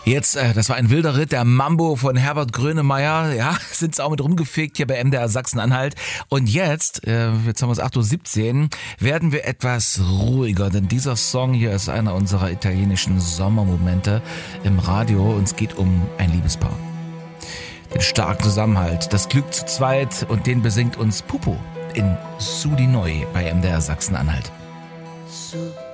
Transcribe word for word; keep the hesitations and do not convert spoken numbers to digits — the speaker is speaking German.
Jetzt, äh, das war ein wilder Ritt, der Mambo von Herbert Grönemeyer, ja, sind's auch mit rumgefegt hier bei M D R Sachsen-Anhalt. Und jetzt, äh, jetzt haben wir es acht Uhr siebzehn, werden wir etwas ruhiger, denn dieser Song hier ist einer unserer italienischen Sommermomente im Radio und es geht um ein Liebespaar. Den starken Zusammenhalt, das Glück zu zweit und den besingt uns Pupo in Su di Noi bei M D R Sachsen-Anhalt. Su